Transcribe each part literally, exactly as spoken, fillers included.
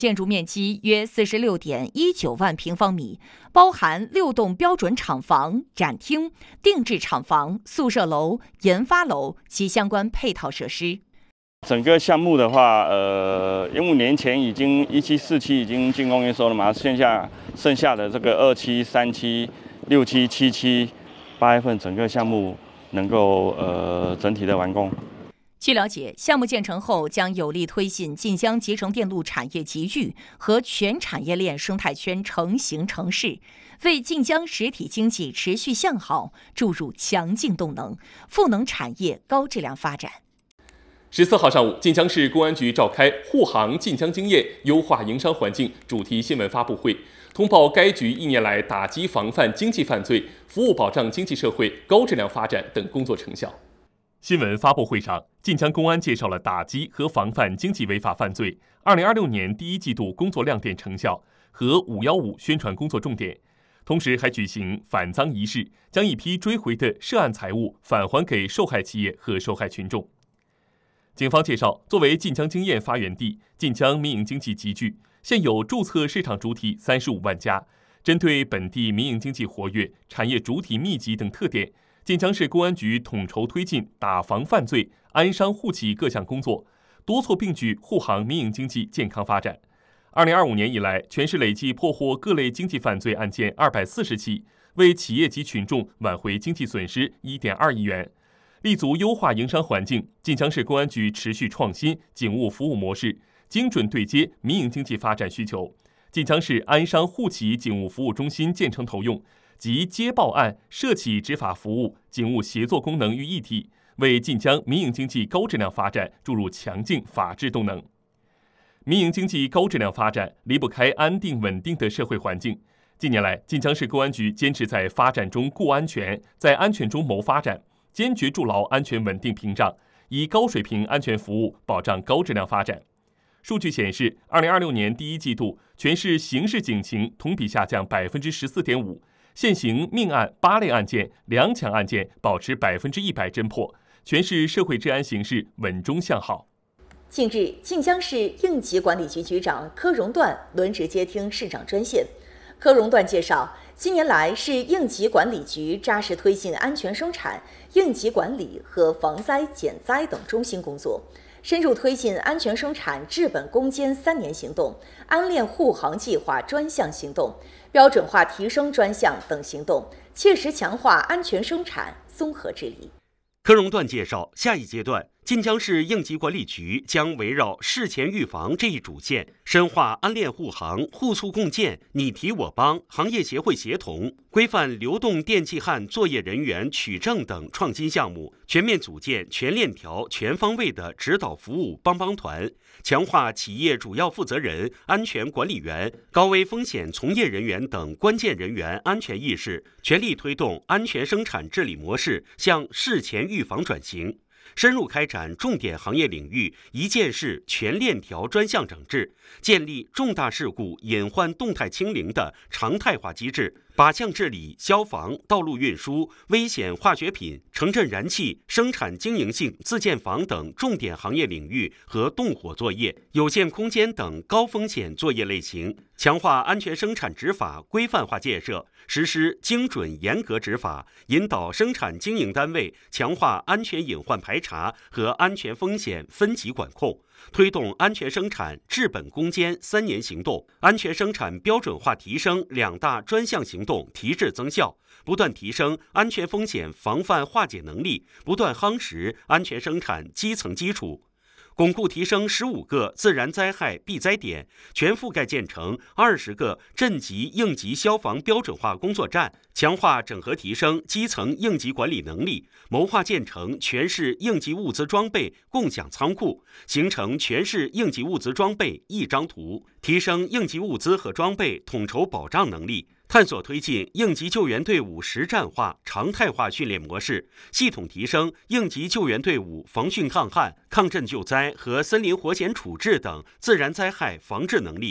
建筑面积约四十六点一九万平方米，包含六栋标准厂房、展厅、定制厂房、宿舍楼、研发楼及相关配套设施。 整个项目的话，呃，因为年前已经一期、四期已经竣工验收了嘛，剩下剩下的这个二期、三期、六期、七期、八月份整个项目能够呃整体的完工。 据了解，项目建成后将有力推进晋江集成电路产业集聚和全产业链生态圈成型成势，为晋江实体经济持续向好注入强劲动能，赋能产业高质量发展。 十四号上午，晋江市公安局召开护航晋江经验、优化营商环境主题新闻发布会，通报该局一年来打击防范经济犯罪、服务保障经济社会高质量发展等工作成效。新闻发布会上，晋江公安介绍了打击和防范经济违法犯罪二零二六年第一季度工作亮点成效和五一五宣传工作重点，同时还举行反赃仪式，将一批追回的涉案财物返还给受害企业和受害群众。警方介绍，作为晋江经验发源地，晋江民营经济集聚，现有注册市场主体三十五万家。针对本地民营经济活跃、产业主体密集等特点，晋江市公安局统筹推进打防犯罪、安商护企各项工作，多措并举护航民营经济健康发展。二零二五年以来，全市累计破获各类经济犯罪案件二百四十起，为企业及群众挽回经济损失一点二亿元。立足优化营商环境，晋江市公安局持续创新警务服务模式，精准对接民营经济发展需求。晋江市安商护企警务服务中心建成投用，集接报案、涉企执法服务、警务协作功能于一体，为晋江民营经济高质量发展注入强劲法治动能。民营经济高质量发展离不开安定稳定的社会环境。近年来，晋江市公安局坚持在发展中顾安全，在安全中谋发展，坚决筑牢安全稳定屏障，以高水平安全服务保障高质量发展。数据显示，二零二六年第一季度，全市刑事警情同比下降百分之十四点五，现行命案八类案件、两抢案件保持百分之一百侦破，全市社会治安形势稳中向好。 近日，晋江市应急管理局局长柯荣段轮值接听市长专线。柯荣段介绍，近年来市应急管理局扎实推进安全生产、应急管理和防灾减灾等中心工作，深入推进安全生产治本攻坚三年行动、安链护航计划专项行动、标准化提升专项等行动，切实强化安全生产综合治理。 柯荣段介绍，下一阶段，晋江市应急管理局将围绕事前预防这一主线，深化安链护航、互促共建、你提我帮、行业协会协同，规范流动电气焊作业人员取证等创新项目，全面组建全链条、全方位的指导服务帮帮团，强化企业主要负责人、安全管理员、高危风险从业人员等关键人员安全意识，全力推动安全生产治理模式向事前预防转型。深入开展重点行业领域一件事全链条专项整治，建立重大事故隐患动态清零的常态化机制，靶向治理消防、道路运输、危险化学品、城镇燃气、生产经营性自建房等重点行业领域和动火作业、有限空间等高风险作业类型，强化安全生产执法规范化建设，实施精准严格执法，引导生产经营单位强化安全隐患排查和安全风险分级管控，推动安全生产治本攻坚三年行动、安全生产标准化提升两大专项行动提质增效，不断提升安全风险防范化解能力，不断夯实安全生产基层基础。巩固提升十五个自然灾害避灾点，全覆盖建成二十个镇级应急消防标准化工作站，强化整合提升基层应急管理能力，谋划建成全市应急物资装备共享仓库，形成全市应急物资装备一张图，提升应急物资和装备统筹保障能力。探索推进应急救援队伍实战化、常态化训练模式，系统提升应急救援队伍防汛抗旱、抗震救灾和森林火险处置等自然灾害防治能力。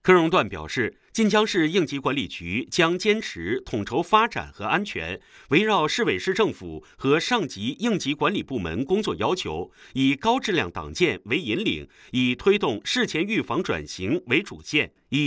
柯荣段表示，晋江市应急管理局将坚持统筹发展和安全，围绕市委市政府和上级应急管理部门工作要求，以高质量党建为引领，以推动事前预防转型为主线，以